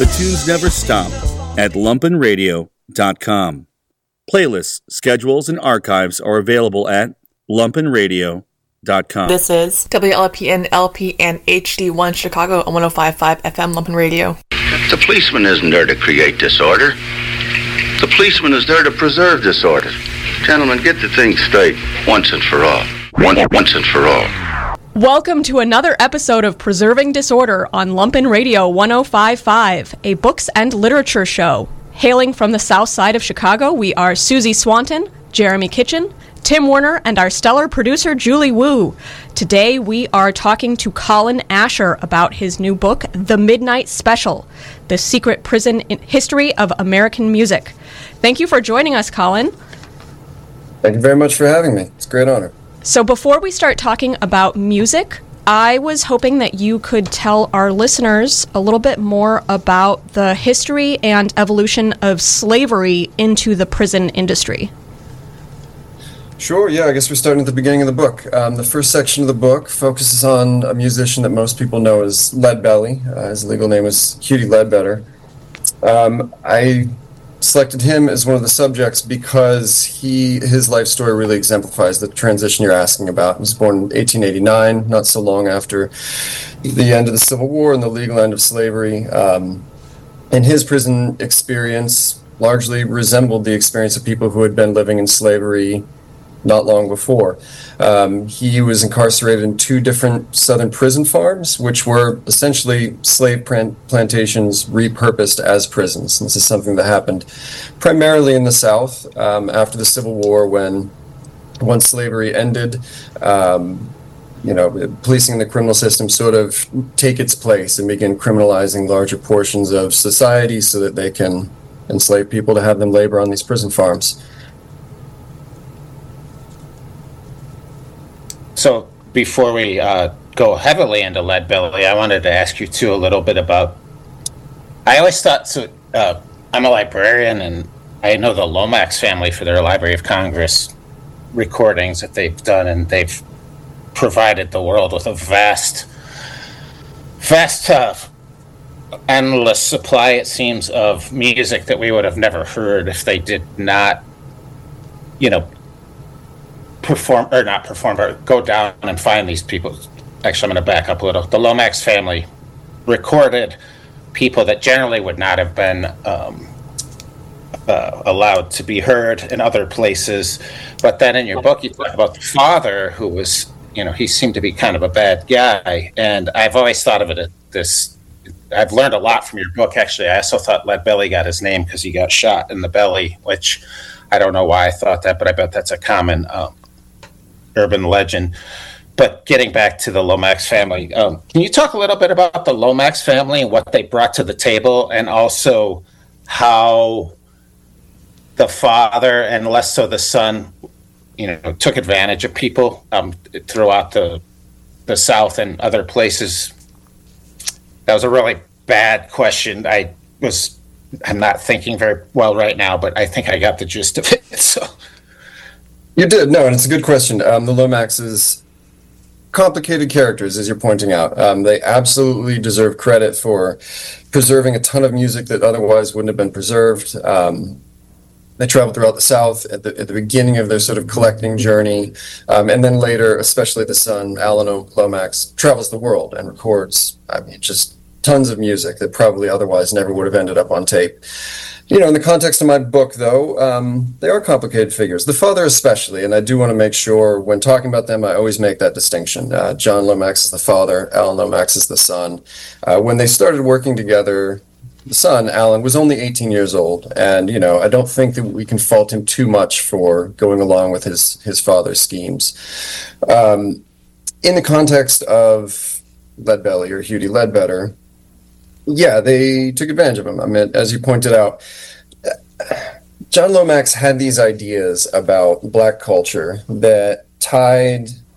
The tunes never stop at lumpenradio.com. Playlists, schedules, and archives are available at lumpenradio.com. This is WLPN LP and HD1 Chicago on 105.5 FM Lumpen Radio. The policeman isn't there to create disorder. The policeman is there to preserve disorder. Gentlemen, get the thing straight once and for all. Once and for all. Welcome to another episode of Preserving Disorder on Lumpen Radio 105.5, a books and literature show. Hailing from the south side of Chicago, we are Susie Swanton, Jeremy Kitchen, Tim Werner, and our stellar producer, Julie Wu. Today, we are talking to Colin Asher about his new book, The Midnight Special, The Secret Prison History of American Music. Thank you for joining us, Colin. Thank you very much for having me. It's a great honor. So before we start talking about music, I was hoping that you could tell our listeners a little bit more about the history and evolution of slavery into the prison industry. Sure, yeah, I guess we're starting at the beginning of the book. The first section of the book focuses on a musician that most people know as Leadbelly. His legal name is Hughie Ledbetter. I selected him as one of the subjects because his life story really exemplifies the transition you're asking about. He was born in 1889, not so long after the end of the Civil War and the legal end of slavery. And his prison experience largely resembled the experience of people who had been living in slavery not long before. He was incarcerated in two different southern prison farms, which were essentially slave plantations repurposed as prisons. And this is something that happened primarily in the South after the Civil War, when once slavery ended, policing and the criminal system sort of take its place and begin criminalizing larger portions of society so that they can enslave people to have them labor on these prison farms. So before we go heavily into Leadbelly, I wanted to ask you too a little bit about. I always thought I'm a librarian, and I know the Lomax family for their Library of Congress recordings that they've done, and they've provided the world with a vast, endless supply, it seems, of music that we would have never heard if they did not, go down and find these people. Actually, I'm going to back up a little. The Lomax family recorded people that generally would not have been allowed to be heard in other places. But then in your book, you talk about the father, who was, he seemed to be kind of a bad guy. And I've always thought of it as I've learned a lot from your book, actually. I also thought Leadbelly got his name because he got shot in the belly, which I don't know why I thought that, but I bet that's a common urban legend. But getting back to the Lomax family, can you talk a little bit about the Lomax family and what they brought to the table, and also how the father, and less so the son, took advantage of people throughout the South and other places? That was a really bad question. I'm not thinking very well right now, but I think I got the gist of it. So. You did, no, and it's a good question. The Lomaxes, complicated characters, as you're pointing out. They absolutely deserve credit for preserving a ton of music that otherwise wouldn't have been preserved. They traveled throughout the South at the beginning of their sort of collecting journey, and then later, especially the son, Alan O. Lomax, travels the world and records, just tons of music that probably otherwise never would have ended up on tape. In the context of my book, though, they are complicated figures. The father especially, and I do want to make sure when talking about them, I always make that distinction. John Lomax is the father, Alan Lomax is the son. When they started working together, the son, Alan, was only 18 years old, and, I don't think that we can fault him too much for going along with his father's schemes. In the context of Leadbelly, or Hughie Ledbetter, yeah, they took advantage of him. As you pointed out, John Lomax had these ideas about Black culture that tied